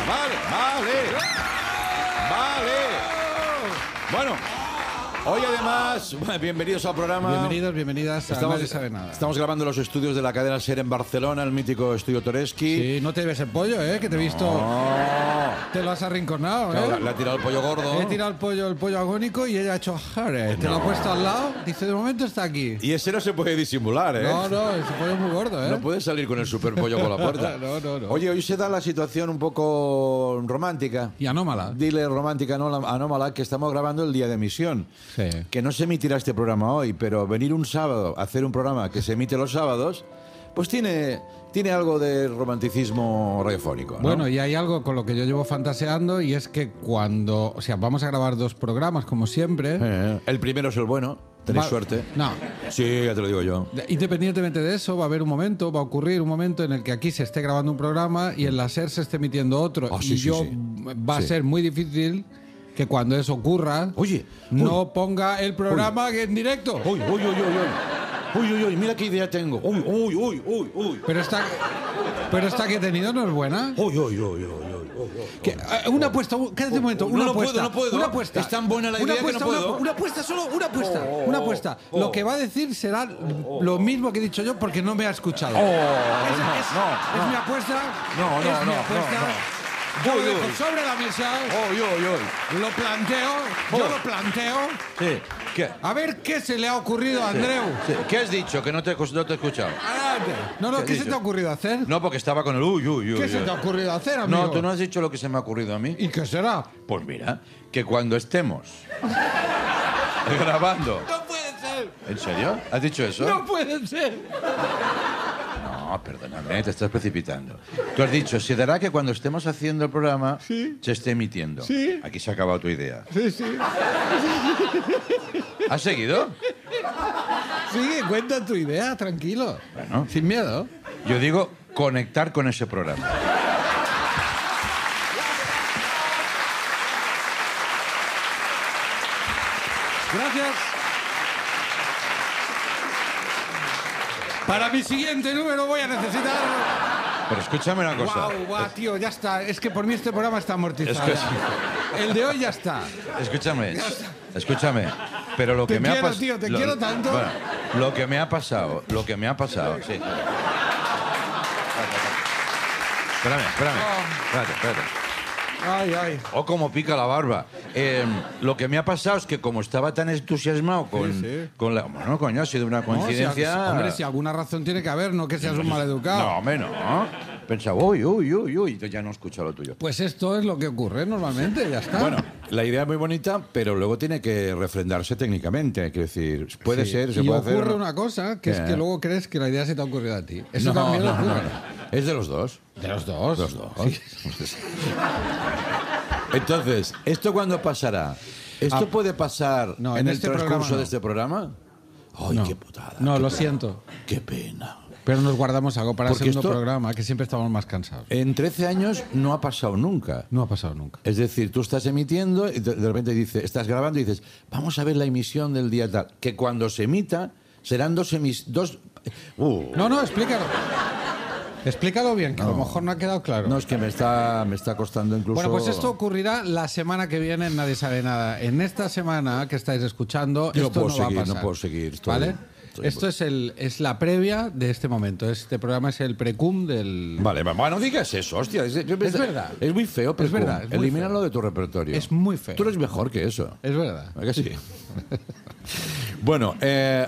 Bueno, hoy además, bienvenidos al programa. Bienvenidos, bienvenidas a Nadie Sabe Nada. Estamos grabando los estudios de la cadena SER en Barcelona, el mítico Estudio Toreski. Sí, no te ves el pollo, que te he visto. Te lo has arrinconado, Claro, le ha tirado el pollo gordo. He tirado el pollo agónico y ella ha hecho jare. Te lo ha puesto al lado, dice, de momento está aquí. Y ese no se puede disimular, No, ese pollo es muy gordo, No puede salir con el super pollo por la puerta. No. Oye, hoy se da la situación un poco romántica. Y anómala. Dile romántica, anómala, que estamos grabando el día de emisión. Sí. Que no se emitirá este programa hoy, pero venir un sábado a hacer un programa que se emite los sábados, pues tiene algo de romanticismo radiofónico, ¿no? Bueno, y hay algo con lo que yo llevo fantaseando, y es que cuando... O sea, vamos a grabar 2 programas, como siempre. El primero es el bueno, tenéis suerte. No. Sí, ya te lo digo yo. Independientemente de eso, va a ocurrir un momento en el que aquí se esté grabando un programa y en la SER se esté emitiendo otro. Va a ser muy difícil que cuando eso ocurra, no ponga el programa en directo. Uy, mira qué idea tengo. Uy. Pero esta que he tenido no es buena. Una apuesta, quédate un momento. No puedo. Una apuesta. Es tan buena la idea que no puedo. Una apuesta, solo una apuesta. Una apuesta. Lo que va a decir será lo mismo que he dicho yo porque no me ha escuchado. Es mi apuesta. Es mi apuesta. Yo lo dejo sobre la mesa. Lo planteo. Yo lo planteo. Sí. ¿Qué? A ver qué se le ha ocurrido a Andreu. Sí. ¿Qué has dicho? Que no te he escuchado. No, ¿qué se te ha ocurrido hacer? No, porque estaba con el uy. ¿Qué se te ha ocurrido hacer, amigo? No, tú no has dicho lo que se me ha ocurrido a mí. ¿Y qué será? Pues mira, que cuando estemos grabando... ¡No puede ser! ¿En serio? ¿Has dicho eso? ¡No puede ser! No, perdóname, te estás precipitando. Tú has dicho, se dará que cuando estemos haciendo el programa se esté emitiendo. Sí. Aquí se ha acabado tu idea. Sí. ¿Has seguido? Sigue, cuenta tu idea, tranquilo. Bueno. Sin miedo. Yo digo conectar con ese programa. Gracias. Para mi siguiente número voy a necesitar... Pero escúchame una cosa. Guau, tío, ya está. Es que por mí este programa está amortizado. Es que... El de hoy ya está. Escúchame. Pero lo que me ha pasado... Tío, te quiero tanto. Bueno, lo que me ha pasado, sí. Espérate. Ay. Oh, como pica la barba. Lo que me ha pasado es que como estaba tan entusiasmado con la... Bueno, coño, ha sido una coincidencia... Si alguna razón tiene que haber, no que seas un maleducado. No, hombre, no. Pensaba, uy, ya no he escuchado lo tuyo. Pues esto es lo que ocurre normalmente, ya está. Bueno, la idea es muy bonita, pero luego tiene que refrendarse técnicamente. Hay que decir, puede ser, se y puede hacer... ocurre una cosa, que es que luego crees que la idea se te ha ocurrido a ti. Eso No. ocurre. Es de los dos. ¿De los dos? Los dos. Sí. Entonces, ¿esto cuándo pasará? ¿Esto puede pasar en el transcurso de este programa? Ay, No. qué putada. No, qué lo pena. siento. Qué pena. Pero nos guardamos algo para el Porque segundo esto- programa, que siempre estamos más cansados. En 13 años no ha pasado nunca. No ha pasado nunca. Es decir, tú estás emitiendo y de repente estás grabando y dices, vamos a ver la emisión del día tal. Que cuando se emita serán dos... No, explícalo. Explícalo bien, que a lo mejor no ha quedado claro. No, es que me está costando incluso... Bueno, pues esto ocurrirá la semana que viene en Nadie Sabe Nada. En esta semana que estáis escuchando, Yo esto va a pasar. no puedo seguir. ¿Vale? Esto es la previa de este momento. Este programa es el precum del... Vale, no digas eso, hostia. Es verdad. Es muy feo, pero Es verdad, es muy elimínalo feo. de tu repertorio. Es muy feo. Tú eres mejor que eso. Es verdad. ¿A que sí? Bueno,